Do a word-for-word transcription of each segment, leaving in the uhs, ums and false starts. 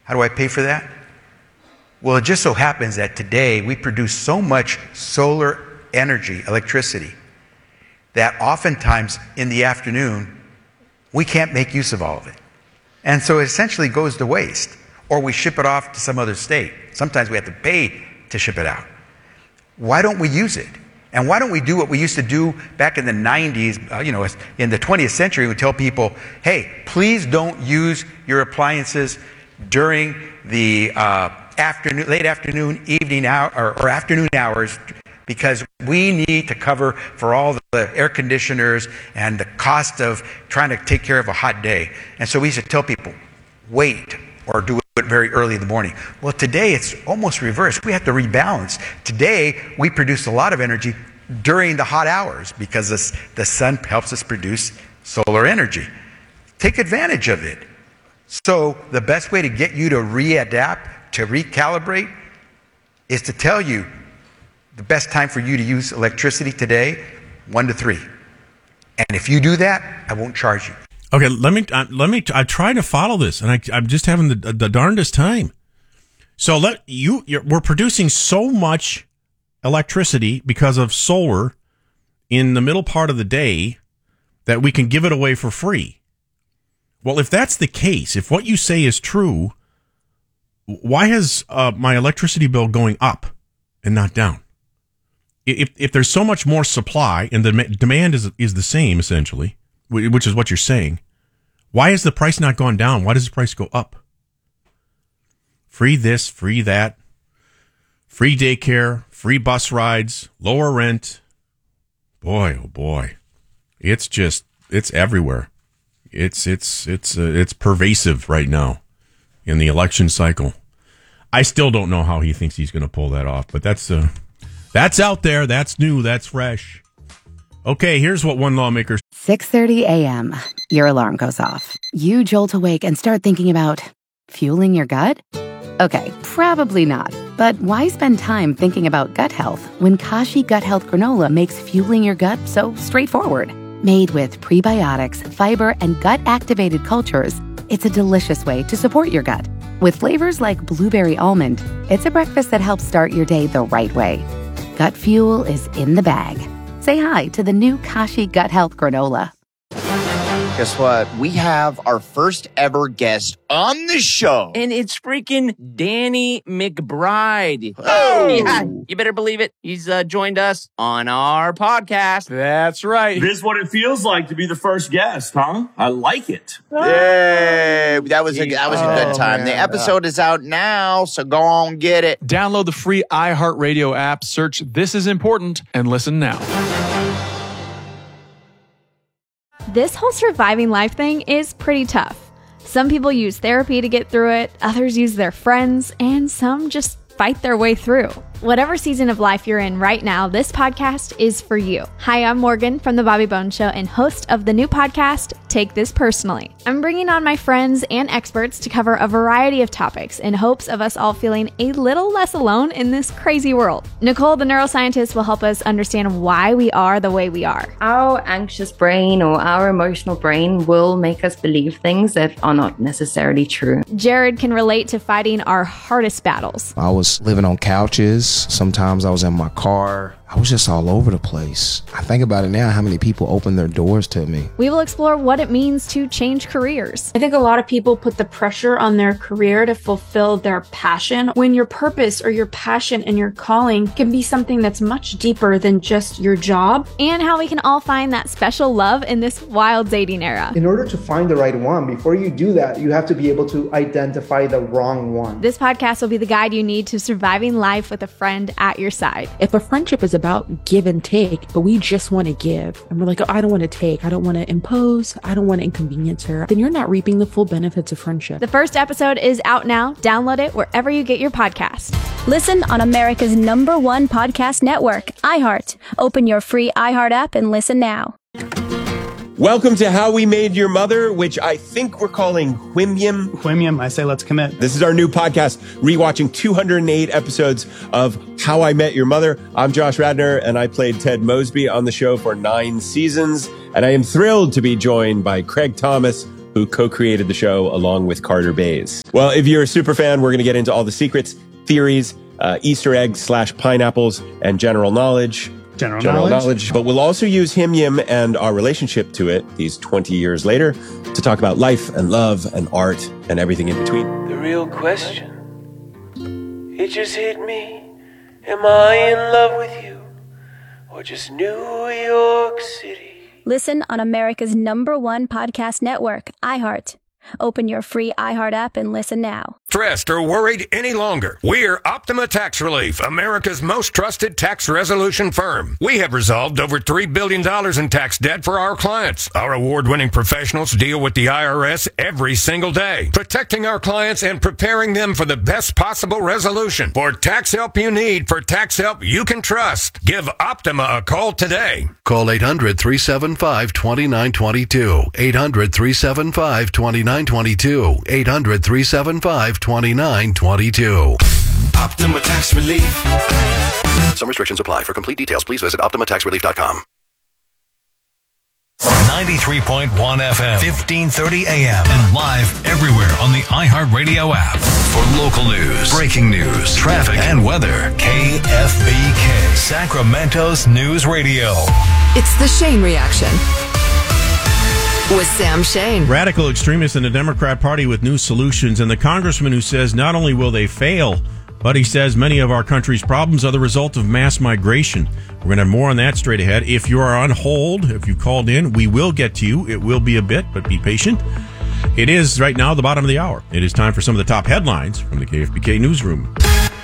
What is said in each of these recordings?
How do I pay for that? Well, it just so happens that today we produce so much solar energy, electricity, that oftentimes in the afternoon, we can't make use of all of it. And so it essentially goes to waste, or we ship it off to some other state. Sometimes we have to pay to ship it out. Why don't we use it? And why don't we do what we used to do back in the nineties, uh, you know, in the twentieth century, we tell people, hey, please don't use your appliances during the uh, afternoon, late afternoon, evening hour, or, or afternoon hours, because we need to cover for all the air conditioners and the cost of trying to take care of a hot day. And so we used to tell people, wait, or do it very early in the morning. Well, today it's almost reversed. We have to rebalance. Today, we produce a lot of energy during the hot hours because this, the sun helps us produce solar energy. Take advantage of it. So the best way to get you to readapt, to recalibrate, is to tell you the best time for you to use electricity today, one to three. And if you do that, I won't charge you. Okay, let me, uh, let me, I try to follow this, and I, I'm just having the, the darndest time. So let you, you're, we're producing so much electricity because of solar in the middle part of the day that we can give it away for free. Well, if that's the case, if what you say is true, why is uh, my electricity bill going up and not down? If if there's so much more supply and the demand is is the same, essentially, which is what you're saying, why has the price not gone down? Why does the price go up? Free this, free that, free daycare, free bus rides, lower rent. Boy, oh boy, it's just it's everywhere. It's it's it's uh, it's pervasive right now in the election cycle. I still don't know how he thinks he's going to pull that off, but that's uh, that's out there. That's new. That's fresh. Okay, here's what one lawmaker. six thirty a.m. Your alarm goes off. You jolt awake and start thinking about fueling your gut? Okay, probably not. But why spend time thinking about gut health when Kashi Gut Health Granola makes fueling your gut so straightforward? Made with prebiotics, fiber, and gut-activated cultures, it's a delicious way to support your gut. With flavors like blueberry almond, it's a breakfast that helps start your day the right way. Gut fuel is in the bag. Say hi to the new Kashi Gut Health Granola. Guess what? We have our first ever guest on the show. And it's freaking Danny McBride. Oh! Yeah, you better believe it. He's uh, joined us on our podcast. That's right. This is what it feels like to be the first guest, huh? I like it. Yay! That was a, that was a good Oh, time. man. The episode is out now, so go on get it. Download the free iHeartRadio app, search This Is Important, and listen now. This whole surviving life thing is pretty tough. Some people use therapy to get through it, others use their friends, and some just fight their way through. Whatever season of life you're in right now, this podcast is for you. Hi, I'm Morgan from The Bobby Bones Show and host of the new podcast, Take This Personally. I'm bringing on my friends and experts to cover a variety of topics in hopes of us all feeling a little less alone in this crazy world. Nicole, the neuroscientist, will help us understand why we are the way we are. Our anxious brain or our emotional brain will make us believe things that are not necessarily true. Jared can relate to fighting our hardest battles. I was living on couches. Sometimes I was in my car. I was just all over the place. I think about it now, how many people opened their doors to me. We will explore what it means to change careers. I think a lot of people put the pressure on their career to fulfill their passion, when your purpose or your passion and your calling can be something that's much deeper than just your job. And how we can all find that special love in this wild dating era. In order to find the right one, before you do that, you have to be able to identify the wrong one. This podcast will be the guide you need to surviving life with a friend at your side. If a friendship is about give and take, but we just want to give, and we're like, oh, I don't want to take, I don't want to impose, I don't want to inconvenience her, then you're not reaping the full benefits of friendship. The first episode is out now. Download it wherever you get your podcast. Listen on America's number one podcast network, iHeart. Open your free iHeart app and listen now. Welcome to How We Made Your Mother, which I think we're calling Whimyum. Whimyum, I say let's commit. This is our new podcast, rewatching two hundred eight episodes of How I Met Your Mother. I'm Josh Radnor, and I played Ted Mosby on the show for nine seasons. And I am thrilled to be joined by Craig Thomas, who co-created the show along with Carter Bays. Well, if you're a super fan, we're going to get into all the secrets, theories, uh, Easter eggs slash pineapples, and general knowledge. General, general knowledge. knowledge. But we'll also use Him Yim and our relationship to it these twenty years later to talk about life and love and art and everything in between. The real question, it just hit me. Am I in love with you or just New York City? Listen on America's number one podcast network, iHeart. Open your free iHeart app and listen now. Stressed or worried any longer? We're Optima Tax Relief, America's most trusted tax resolution firm. We have resolved over three billion dollars in tax debt for our clients. Our award-winning professionals deal with the I R S every single day, protecting our clients and preparing them for the best possible resolution. For tax help you need, for tax help you can trust, give Optima a call today. Call eight hundred, three seven five, two nine two two. eight hundred, three seven five, two nine two two. eight hundred, three seven five, two nine two two. Optima Tax Relief. Some restrictions apply. For complete details, please visit optima tax relief dot com. ninety-three point one F M, fifteen thirty A M, and live everywhere on the iHeartRadio app. For local news, breaking news, traffic, and weather, K F B K, Sacramento's News Radio. It's the Shane Reaction with Sam Shane. Radical extremists in the Democrat Party with new solutions, and the congressman who says not only will they fail, but he says many of our country's problems are the result of mass migration. We're going to have more on that straight ahead. If you are on hold, if you called in, we will get to you. It will be a bit, but be patient. It is right now the bottom of the hour. It is time for some of the top headlines from the K F B K newsroom.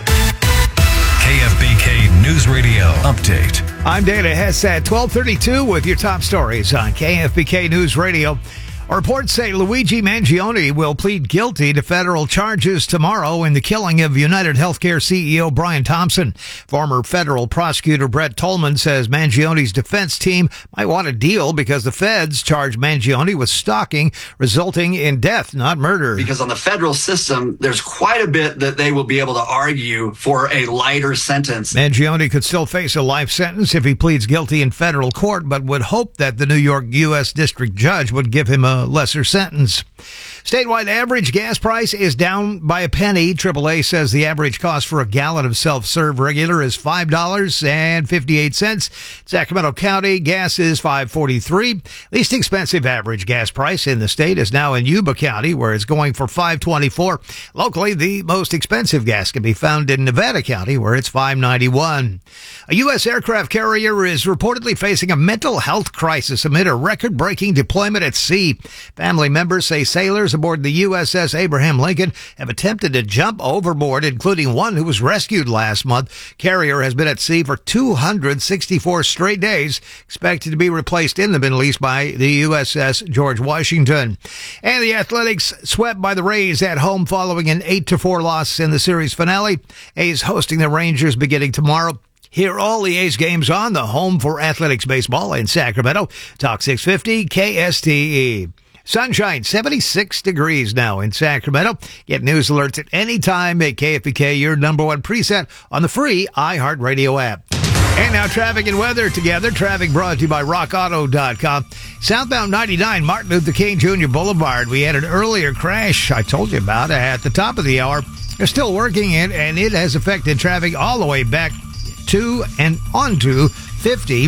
K F B K News Radio Update. I'm Dana Hess at twelve thirty-two with your top stories on K F B K News Radio. Reports say Luigi Mangione will plead guilty to federal charges tomorrow in the killing of United Healthcare C E O Brian Thompson. Former federal prosecutor Brett Tolman says Mangione's defense team might want a deal because the feds charge Mangione with stalking, resulting in death, not murder. Because on the federal system, there's quite a bit that they will be able to argue for a lighter sentence. Mangione could still face a life sentence if he pleads guilty in federal court, but would hope that the New York U S District Judge would give him a lesser sentence. Statewide average gas price is down by a penny. triple A says the average cost for a gallon of self-serve regular is five dollars and fifty-eight cents. Sacramento County gas is five dollars and forty-three cents. Least expensive average gas price in the state is now in Yuba County, where it's going for five dollars and twenty-four cents. Locally, the most expensive gas can be found in Nevada County, where it's five dollars and ninety-one cents. A U S aircraft carrier is reportedly facing a mental health crisis amid a record-breaking deployment at sea. Family members say sailors aboard the U S S Abraham Lincoln have attempted to jump overboard, including one who was rescued last month. Carrier has been at sea for two hundred sixty-four straight days, expected to be replaced in the Middle East by the U S S George Washington. And the Athletics swept by the Rays at home following an eight to four loss in the series finale. A's hosting the Rangers beginning tomorrow. Hear all the A's games on the home for Athletics baseball in Sacramento. Talk six fifty K S T E. Sunshine, seventy-six degrees now in Sacramento. Get news alerts at any time at K F B K, your number one preset on the free iHeartRadio app. And now traffic and weather together. Traffic brought to you by rock auto dot com. Southbound ninety-nine, Martin Luther King Junior Boulevard. We had an earlier crash I told you about at the top of the hour. They're still working it, and it has affected traffic all the way back to and onto fifty.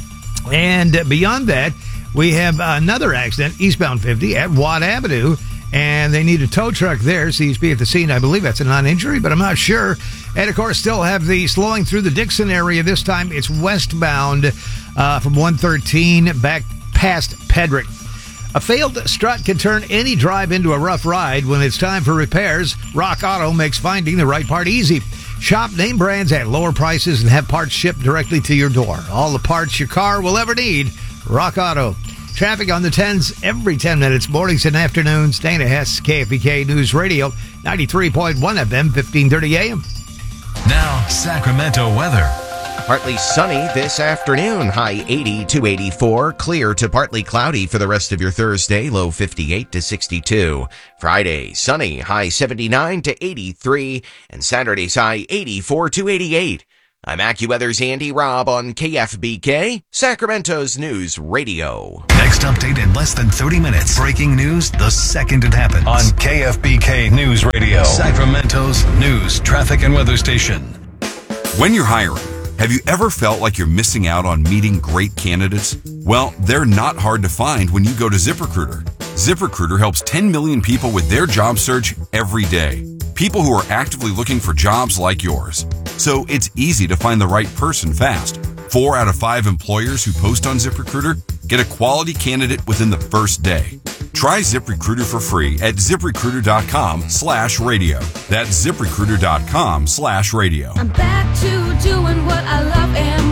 And beyond that, we have another accident, eastbound fifty at Watt Avenue, and they need a tow truck there. C S P at the scene. I believe that's a non-injury, but I'm not sure. And, of course, still have the slowing through the Dixon area. This time it's westbound uh, from one thirteen back past Pedrick. A failed strut can turn any drive into a rough ride. When it's time for repairs, Rock Auto makes finding the right part easy. Shop name brands at lower prices and have parts shipped directly to your door. All the parts your car will ever need. Rock Auto. Traffic on the tens every ten minutes, mornings and afternoons. Dana Hess, K F B K News Radio, ninety-three point one F M, fifteen thirty A M. Now, Sacramento weather. Partly sunny this afternoon, high eighty to eighty-four. Clear to partly cloudy for the rest of your Thursday, low fifty-eight to sixty-two. Friday, sunny, high seventy-nine to eighty-three. And Saturday's high eighty-four to eighty-eight. I'm AccuWeather's Andy Robb on K F B K, Sacramento's News Radio. Next update in less than thirty minutes. Breaking news the second it happens on K F B K News Radio, Sacramento's news, traffic, and weather station. When you're hiring, have you ever felt like you're missing out on meeting great candidates? Well, they're not hard to find when you go to ZipRecruiter. ZipRecruiter helps ten million people with their job search every day. People who are actively looking for jobs like yours. So it's easy to find the right person fast. Four out of five employers who post on ZipRecruiter get a quality candidate within the first day. Try ZipRecruiter for free at ZipRecruiter.com slash radio. That's ZipRecruiter.com slash radio. I'm back to doing what I love and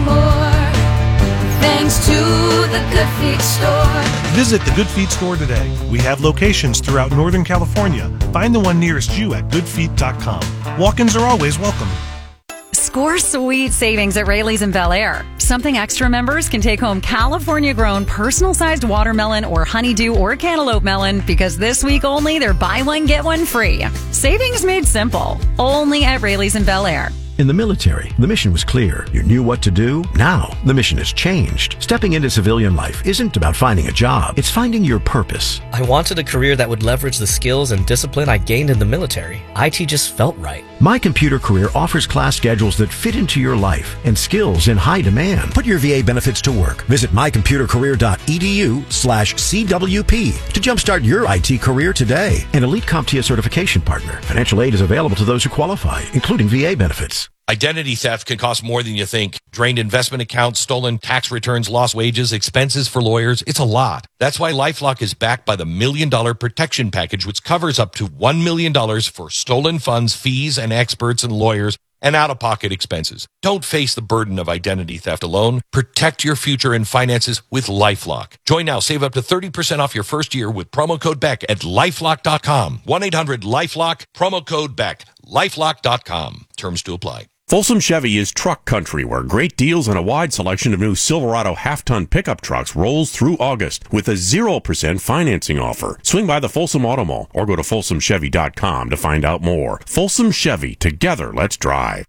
more. Thanks to the Good Feet Store. Visit the Good Feet Store today. We have locations throughout Northern California. Find the one nearest you at good feet dot com. Walk-ins are always welcome. Score sweet savings at Rayleigh's in Bel Air. Something Extra members can take home California-grown personal-sized watermelon or honeydew or cantaloupe melon because this week only they're buy one, get one free. Savings made simple. Only at Rayleigh's in Bel Air. In the military, the mission was clear. You knew what to do. Now, the mission has changed. Stepping into civilian life isn't about finding a job. It's finding your purpose. I wanted a career that would leverage the skills and discipline I gained in the military. I T just felt right. My Computer Career offers class schedules that fit into your life and skills in high demand. Put your V A benefits to work. Visit my computer career dot e d u slash C W P to jumpstart your I T career today. An Elite CompTIA certification partner. Financial aid is available to those who qualify, including V A benefits. Identity theft can cost more than you think. Drained investment accounts, stolen tax returns, lost wages, expenses for lawyers. It's a lot. That's why LifeLock is backed by the Million Dollar Protection Package, which covers up to one million dollars for stolen funds, fees, and experts and lawyers, and out-of-pocket expenses. Don't face the burden of identity theft alone. Protect your future and finances with LifeLock. Join now. Save up to thirty percent off your first year with promo code Beck at lifelock dot com. one eight hundred lifelock, promo code Beck. lifelock dot com. Terms to apply. Folsom Chevy is truck country, where great deals and a wide selection of new Silverado half-ton pickup trucks rolls through August with a zero percent financing offer. Swing by the Folsom Auto Mall or go to folsom chevy dot com to find out more. Folsom Chevy, together, let's drive.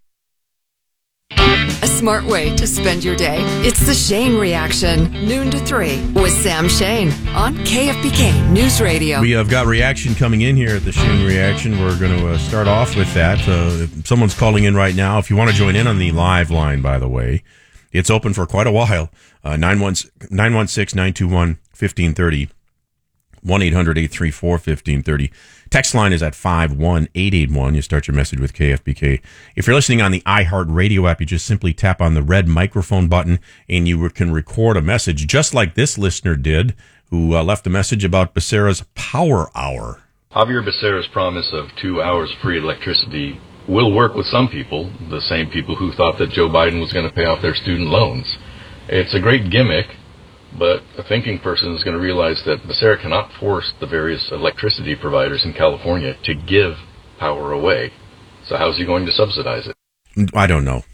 A smart way to spend your day. It's the Shane Reaction, noon to three, with Sam Shane on K F B K News Radio. We have got reaction coming in here at the Shane Reaction. We're going to uh, start off with that. Uh, if someone's calling in right now. If you want to join in on the live line, by the way, it's open for quite a while. Uh, nine one six, nine two one, one five three zero. one eight hundred, eight three four, one five three zero. Text line is at five one eight eight one. You start your message with K F B K. If you're listening on the iHeart Radio app, you just simply tap on the red microphone button and you can record a message just like this listener did, who uh, left a message about Becerra's Power Hour. Javier Becerra's promise of two hours free electricity will work with some people, the same people who thought that Joe Biden was going to pay off their student loans. It's a great gimmick, but a thinking person is going to realize that Becerra cannot force the various electricity providers in California to give power away. So how's he going to subsidize it? I don't know.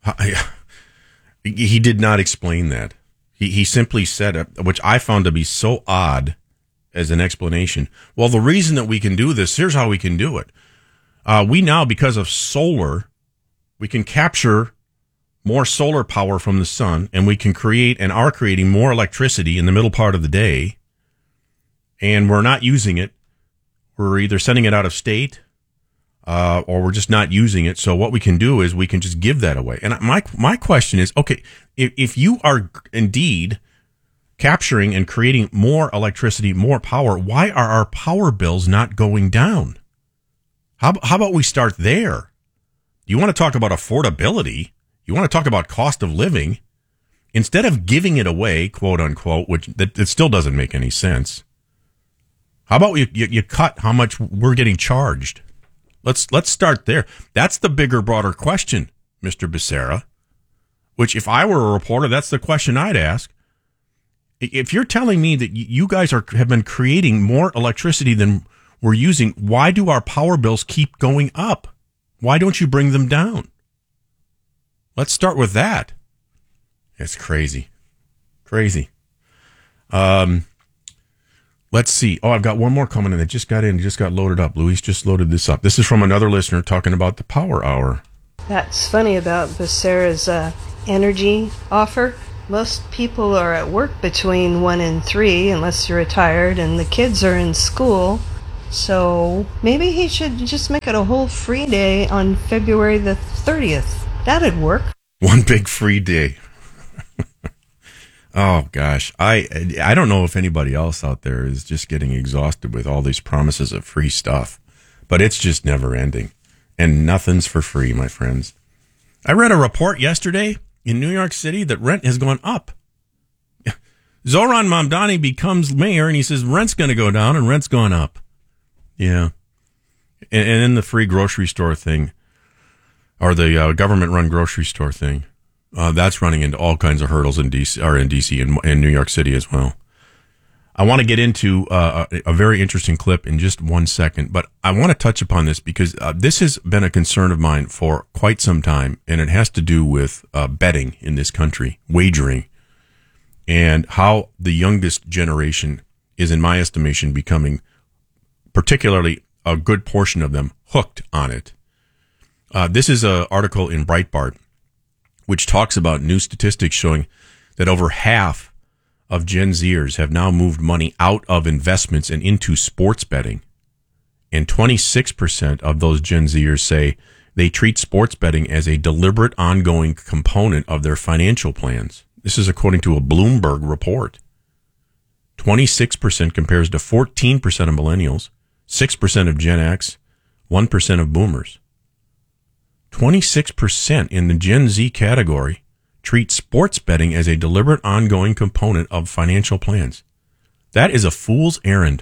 He did not explain that. He he simply said, which I found to be so odd as an explanation. Well, the reason that we can do this, here's how we can do it. Uh, we now, because of solar, we can capture more solar power from the sun, and we can create and are creating more electricity in the middle part of the day, and we're not using it. We're either sending it out of state, uh, or we're just not using it. So what we can do is we can just give that away. And my my question is, okay, if, if you are indeed capturing and creating more electricity, more power, why are our power bills not going down? How, how about we start there? You want to talk about affordability? You want to talk about cost of living? Instead of giving it away, quote unquote, which that it still doesn't make any sense. How about you, you you cut how much we're getting charged? Let's let's start there. That's the bigger, broader question, Mister Becerra. Which, if I were a reporter, that's the question I'd ask. If you're telling me that you guys are have been creating more electricity than we're using, why do our power bills keep going up? Why don't you bring them down? Let's start with that. It's crazy. Crazy. Um, let's see. Oh, I've got one more coming in that just got in, just got loaded up. Luis just loaded this up. This is from another listener talking about the Power Hour. That's funny about Becerra's uh, energy offer. Most people are at work between one and three, unless you're retired, and the kids are in school. So maybe he should just make it a whole free day on February the thirtieth. That'd work. One big free day. Oh, gosh. I I don't know if anybody else out there is just getting exhausted with all these promises of free stuff, but it's just never ending. And nothing's for free, my friends. I read a report yesterday in New York City that rent has gone up. Zoran Mamdani becomes mayor, and he says rent's going to go down, and rent's gone up. Yeah. And, and then the free grocery store thing, or the uh, government-run grocery store thing, uh, that's running into all kinds of hurdles in D C, or in D C and in New York City as well. I want to get into uh, a, a very interesting clip in just one second, but I want to touch upon this because uh, this has been a concern of mine for quite some time, and it has to do with uh, betting in this country, wagering, and how the youngest generation is, in my estimation, becoming, particularly a good portion of them, hooked on it. Uh, this is an article in Breitbart, which talks about new statistics showing that over half of Gen Zers have now moved money out of investments and into sports betting. And twenty-six percent of those Gen Zers say they treat sports betting as a deliberate ongoing component of their financial plans. This is according to a Bloomberg report. twenty-six percent compares to fourteen percent of millennials, six percent of Gen X, one percent of boomers. twenty-six percent in the Gen Z category treat sports betting as a deliberate ongoing component of financial plans. That is a fool's errand.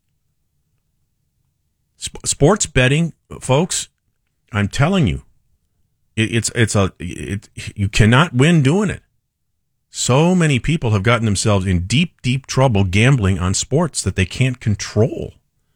Sp- sports betting, folks, I'm telling you, it, it's it's a it, you cannot win doing it. So many people have gotten themselves in deep, deep trouble gambling on sports that they can't control.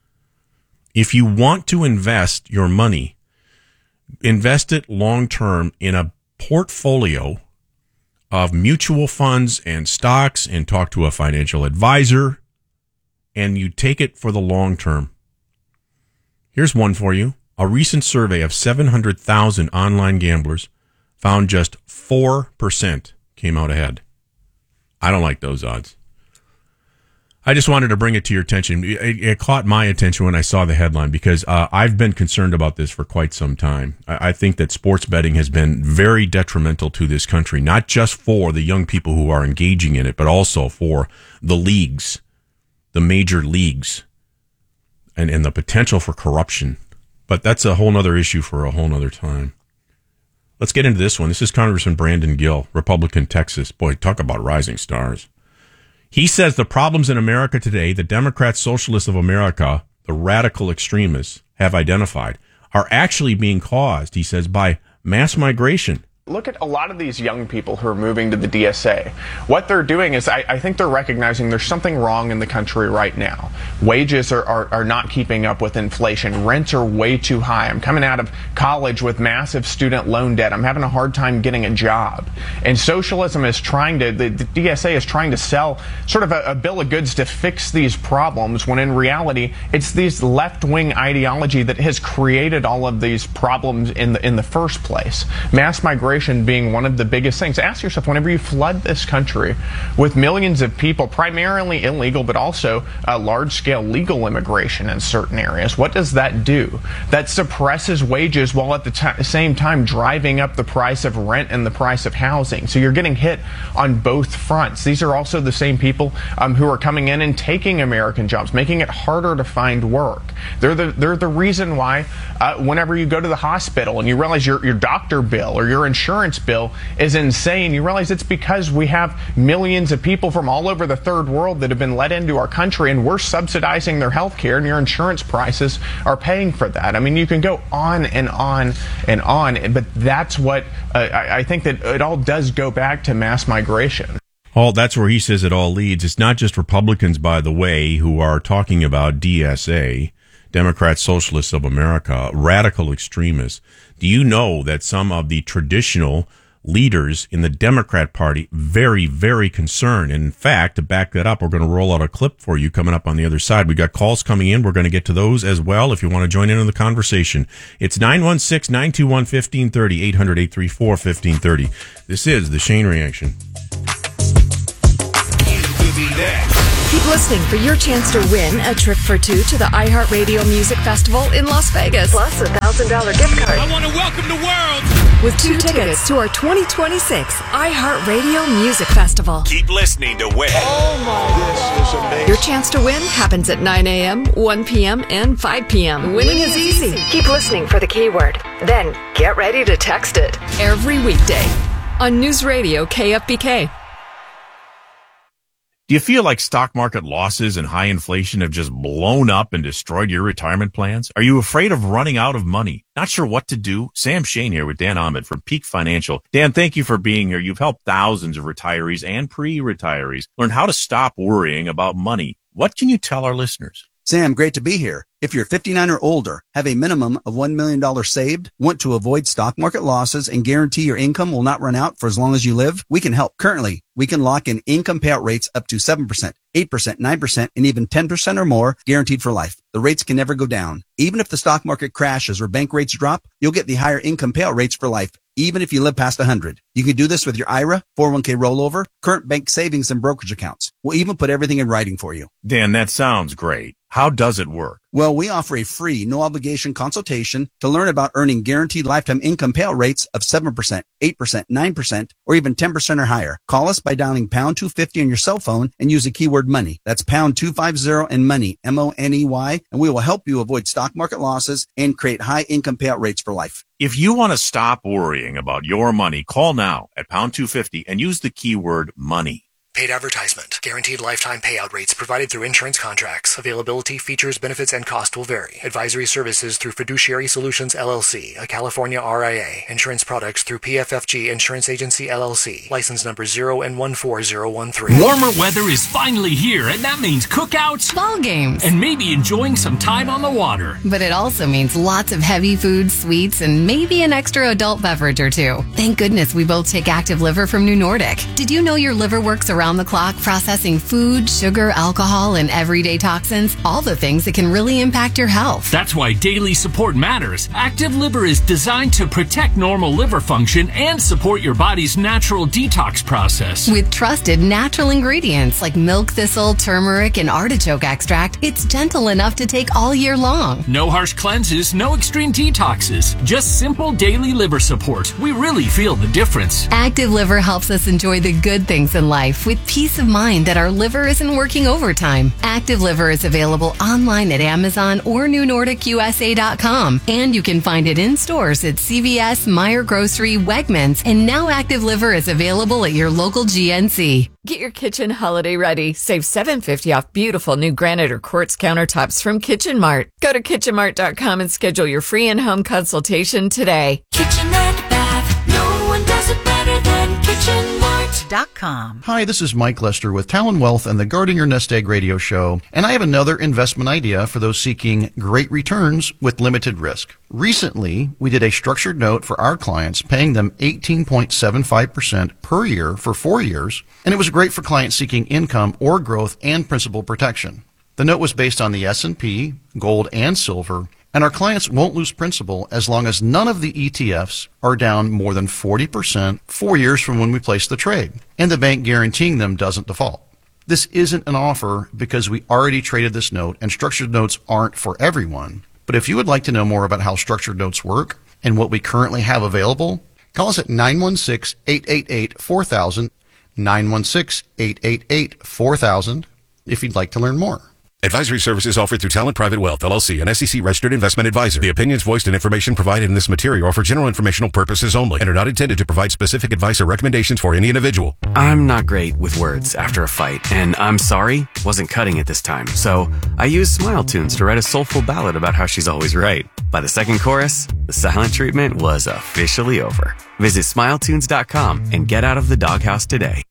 If you want to invest your money, invest it long term in a portfolio of mutual funds and stocks, and talk to a financial advisor, and you take it for the long term. Here's one for you. A recent survey of seven hundred thousand online gamblers found just four percent came out ahead. I don't like those odds. I just wanted to bring it to your attention. It, it caught my attention when I saw the headline because uh, I've been concerned about this for quite some time. I, I think that sports betting has been very detrimental to this country, not just for the young people who are engaging in it, but also for the leagues, the major leagues, and, and the potential for corruption. But that's a whole other issue for a whole other time. Let's get into this one. This is Congressman Brandon Gill, Republican, Texas. Boy, talk about rising stars. He says the problems in America today, the Democrats, Socialists of America, the radical extremists have identified, are actually being caused, he says, by mass migration. Look at a lot of these young people who are moving to the D S A. What they're doing is, I, I think they're recognizing there's something wrong in the country right now. Wages are, are, are not keeping up with inflation. Rents are way too high. I'm coming out of college with massive student loan debt. I'm having a hard time getting a job. And socialism is trying to, the, the D S A is trying to sell sort of a, a bill of goods to fix these problems, when in reality, it's this left-wing ideology that has created all of these problems in the, in the first place. Mass migration being one of the biggest things. Ask yourself, whenever you flood this country with millions of people, primarily illegal, but also uh, large-scale legal immigration in certain areas, what does that do? That suppresses wages while at the t- same time driving up the price of rent and the price of housing. So you're getting hit on both fronts. These are also the same people um, who are coming in and taking American jobs, making it harder to find work. They're the they're the reason why uh, whenever you go to the hospital and you realize your, your doctor bill or your insurance insurance bill is insane, you realize it's because we have millions of people from all over the third world that have been let into our country, and we're subsidizing their health care, and your insurance prices are paying for that. I mean, you can go on and on and on, but that's what uh, I, I think that it all does go back to mass migration. Oh, that's where he says it all leads. It's not just Republicans, by the way, who are talking about D S A, Democrats, Socialists of America, radical extremists. Do you know that some of the traditional leaders in the Democrat Party very, very concerned. And in fact, to back that up, we're going to roll out a clip for you coming up on the other side. We got calls coming in. We're going to get to those as well if you want to join in on the conversation. It's nine one six, nine two one, one five three zero, eight hundred, eight three four, one five three zero. This is the Shane Reaction. Keep listening for your chance to win a trip for two to the iHeartRadio Music Festival in Las Vegas. Plus a one thousand dollars gift card. I want to welcome the world with two, two tickets, tickets to our twenty twenty-six iHeartRadio Music Festival. Keep listening to win. Oh my! This is amazing. Your chance to win happens at nine a.m., one p.m., and five p.m. Winning is easy. Keep listening for the keyword. Then get ready to text it. Every weekday on News Radio K F B K. Do you feel like stock market losses and high inflation have just blown up and destroyed your retirement plans? Are you afraid of running out of money? Not sure what to do? Sam Shane here with Dan Ahmed from Peak Financial. Dan, thank you for being here. You've helped thousands of retirees and pre-retirees learn how to stop worrying about money. What can you tell our listeners? Sam, great to be here. If you're fifty-nine or older, have a minimum of one million dollars saved, want to avoid stock market losses, and guarantee your income will not run out for as long as you live, we can help. Currently, we can lock in income payout rates up to seven percent, eight percent, nine percent, and even ten percent or more guaranteed for life. The rates can never go down. Even if the stock market crashes or bank rates drop, you'll get the higher income payout rates for life, even if you live past one hundred. You can do this with your I R A, four oh one k rollover, current bank savings, and brokerage accounts. We'll even put everything in writing for you. Dan, that sounds great. How does it work? Well, we offer a free, no-obligation consultation to learn about earning guaranteed lifetime income payout rates of seven percent, eight percent, nine percent, or even ten percent or higher. Call us by dialing pound two fifty on your cell phone and use the keyword money. That's pound two fifty and money, M O N E Y, and we will help you avoid stock market losses and create high income payout rates for life. If you want to stop worrying about your money, call now at pound two fifty and use the keyword money. Paid advertisement. Guaranteed lifetime payout rates provided through insurance contracts. Availability, features, benefits, and cost will vary. Advisory services through Fiduciary Solutions, L L C, a California R I A. Insurance products through P F F G Insurance Agency, L L C. License number zero N one four zero one three. Warmer weather is finally here, and that means cookouts, ball games, and maybe enjoying some time on the water. But it also means lots of heavy foods, sweets, and maybe an extra adult beverage or two. Thank goodness we both take Active Liver from New Nordic. Did you know your liver works around around the clock processing food, sugar, alcohol, and everyday toxins, all the things that can really impact your health? That's why daily support matters. Active Liver is designed to protect normal liver function and support your body's natural detox process. With trusted natural ingredients like milk thistle, turmeric, and artichoke extract, it's gentle enough to take all year long. No harsh cleanses, no extreme detoxes, just simple daily liver support. We really feel the difference. Active Liver helps us enjoy the good things in life with peace of mind that our liver isn't working overtime. Active Liver is available online at Amazon or new nordic U S A dot com, and you can find it in stores at C V S, Meijer Grocery, Wegmans, and now Active Liver is available at your local G N C. Get your kitchen holiday ready. Save seven dollars and fifty cents off beautiful new granite or quartz countertops from Kitchen Mart. Go to kitchen mart dot com and schedule your free in-home consultation today. Kitchen and bath, no one does it better than Kitchen Mart dot com. Hi, this is Mike Lester with Talon Wealth and the Guarding Your Nest Egg radio show, and I have another investment idea for those seeking great returns with limited risk. Recently, we did a structured note for our clients, paying them eighteen point seven five percent per year for four years, and it was great for clients seeking income or growth and principal protection. The note was based on the S and P, gold, and silver, and our clients won't lose principal as long as none of the E T Fs are down more than forty percent four years from when we place the trade, and the bank guaranteeing them doesn't default. This isn't an offer because we already traded this note, and structured notes aren't for everyone. But if you would like to know more about how structured notes work and what we currently have available, call us at nine one six, eight eight eight, four thousand, nine one six, eight eight eight, four thousand, if you'd like to learn more. Advisory services offered through Talent Private Wealth, L L C, an S E C-registered investment advisor. The opinions voiced and information provided in this material are for general informational purposes only and are not intended to provide specific advice or recommendations for any individual. I'm not great with words after a fight, and I'm sorry wasn't cutting it this time, so I used Smile Tunes to write a soulful ballad about how she's always right. By the second chorus, the silent treatment was officially over. Visit smile tunes dot com and get out of the doghouse today.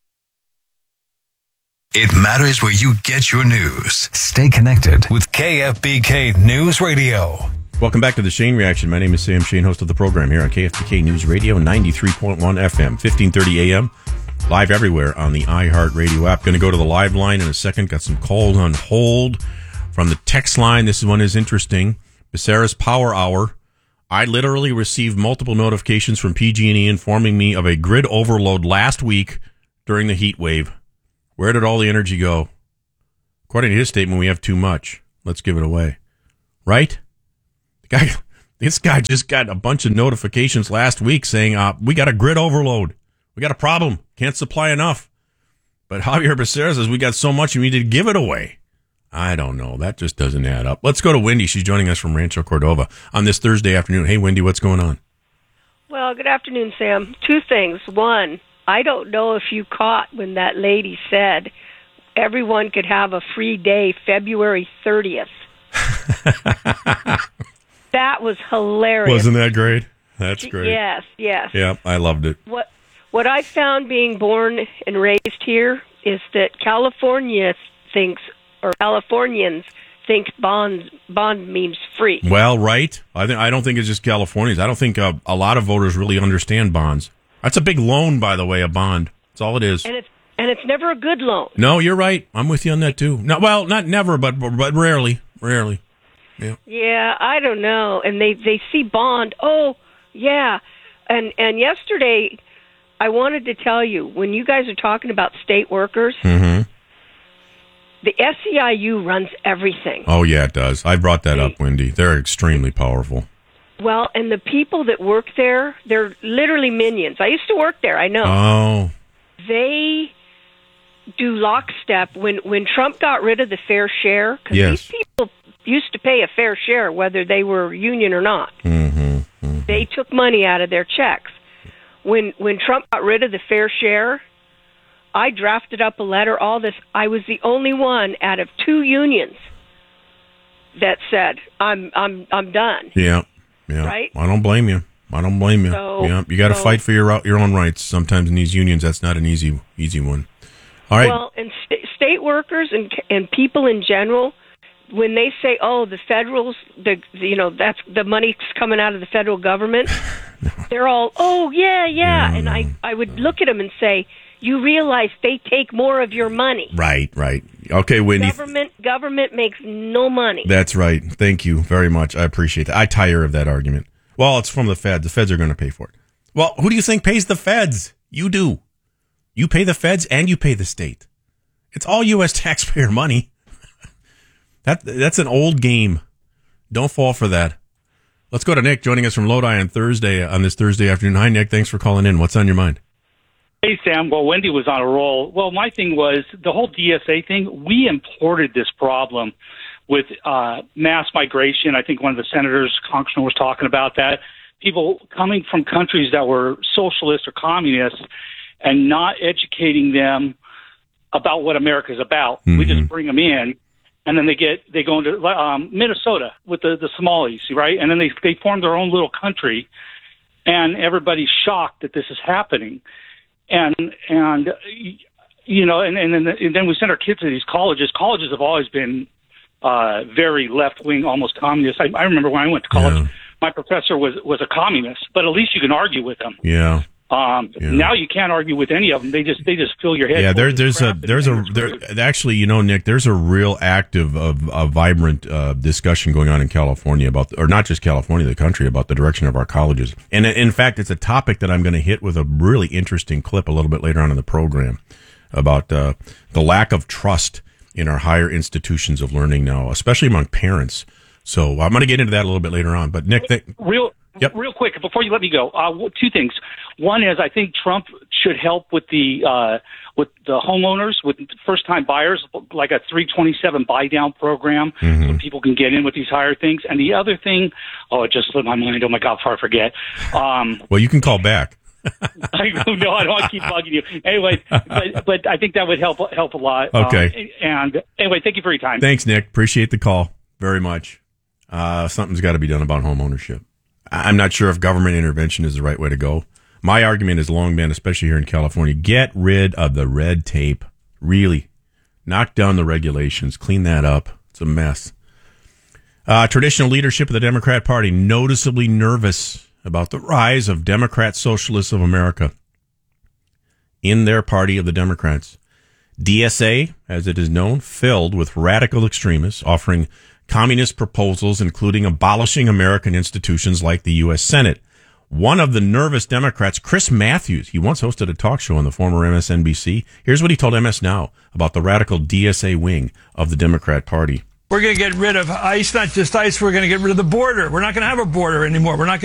It matters where you get your news. Stay connected with K F B K News Radio. Welcome back to the Shane Reaction. My name is Sam Shane, host of the program here on K F B K News Radio, ninety-three point one F M, fifteen thirty A M, live everywhere on the iHeartRadio app. Going to go to the live line in a second. Got some calls on hold from the text line. This one is interesting. Becerra's Power Hour. I literally received multiple notifications from P G and E informing me of a grid overload last week during the heat wave. Where did all the energy go? According to his statement, we have too much. Let's give it away. Right? Guy, this guy just got a bunch of notifications last week saying, uh, we got a grid overload. We got a problem. Can't supply enough. But Javier Becerra says we got so much we need to give it away. I don't know. That just doesn't add up. Let's go to Wendy. She's joining us from Rancho Cordova on this Thursday afternoon. Hey, Wendy, what's going on? Well, good afternoon, Sam. Two things. One, I don't know if you caught when that lady said everyone could have a free day February thirtieth. That was hilarious. Wasn't that great? That's great. Yes, yes. Yeah, I loved it. What what I found being born and raised here is that California thinks, or Californians think bond bond means free. Well, right. I think I don't think it's just Californians. I don't think uh, a lot of voters really understand bonds. That's a big loan, by the way, a bond. That's all it is. And it's and it's never a good loan. No, you're right. I'm with you on that too. No, well, not never, but but rarely, rarely. Yeah. Yeah, I don't know. And they, they see bond. Oh, yeah. And and yesterday, I wanted to tell you, when you guys are talking about state workers, mm-hmm. the S E I U runs everything. Oh, yeah, it does. I brought that up, Wendy. They're extremely powerful. Well, and the people that work there, they're literally minions. I used to work there, I know. Oh. They do lockstep. When, when Trump got rid of the fair share, because yes. these people used to pay a fair share, whether they were union or not. Mm-hmm, mm-hmm. They took money out of their checks. When when Trump got rid of the fair share, I drafted up a letter, all this. I was the only one out of two unions that said, I'm I'm I'm done. Yeah, yeah. Right? I don't blame you. I don't blame you. So, yeah, you got to so, fight for your your own rights. Sometimes in these unions, that's not an easy easy one. All right. Well, and st- state workers and and people in general, when they say, "Oh, the federals," the you know that's the money's coming out of the federal government, no. They're all, "Oh, yeah, yeah," no, and no, I I would look at them and say, "You realize they take more of your money." Right, right. Okay, Wendy. Government government makes no money. That's right. Thank you very much. I appreciate that. I tire of that argument. Well, it's from the Feds. The Feds are going to pay for it. Well, who do you think pays the Feds? You do. You pay the Feds and you pay the state. It's all U S taxpayer money. That that's an old game. Don't fall for that. Let's go to Nick joining us from Lodi on Thursday on this Thursday afternoon. Hi, Nick. Thanks for calling in. What's on your mind? Hey, Sam. Well, Wendy was on a roll. Well, my thing was the whole D S A thing. We imported this problem with uh, mass migration. I think one of the senators, congressman, was talking about that. People coming from countries that were socialist or communist and not educating them about what America is about. Mm-hmm. We just bring them in. And then they get they go into um, Minnesota with the, the Somalis, right? And then they they form their own little country, and everybody's shocked that this is happening. And and you know, and and then, and then we send our kids to these colleges. Colleges have always been uh, very left wing, almost communist. I, I remember when I went to college, yeah. my professor was was a communist, but at least you can argue with him. Yeah. Um, yeah. Now you can't argue with any of them. They just they just fill your head. Yeah, there, there's a there's a there actually, you know, Nick, there's a real active, of a vibrant uh, discussion going on in California about, or not just California, the country, about the direction of our colleges. And in fact, it's a topic that I'm going to hit with a really interesting clip a little bit later on in the program about uh, the lack of trust in our higher institutions of learning now, especially among parents. So I'm going to get into that a little bit later on. But Nick, th- real. Yep. Real quick, before you let me go, uh, two things. One is I think Trump should help with the uh, with the homeowners, with first-time buyers, like a three twenty-seven buy-down program, mm-hmm. so people can get in with these higher things. And the other thing, oh, it just slipped my mind. Oh, my God, before I forget. Um, well, you can call back. I no, I don't want to keep bugging you. Anyway, but, but I think that would help help a lot. Okay. Um, and anyway, thank you for your time. Thanks, Nick. Appreciate the call very much. Uh, something's got to be done about home ownership. I'm not sure if government intervention is the right way to go. My argument has long been, especially here in California, get rid of the red tape. Really. Knock down the regulations. Clean that up. It's a mess. Uh, traditional leadership of the Democrat Party noticeably nervous about the rise of Democrat Socialists of America in their party of the Democrats. D S A, as it is known, filled with radical extremists offering communist proposals, including abolishing American institutions like the U S Senate. One of the nervous Democrats, Chris Matthews, he once hosted a talk show on the former M S N B C. Here's what he told M S Now about the radical D S A wing of the Democrat Party. We're going to get rid of ICE, not just ICE, we're going to get rid of the border. We're not going to have a border anymore. We're not going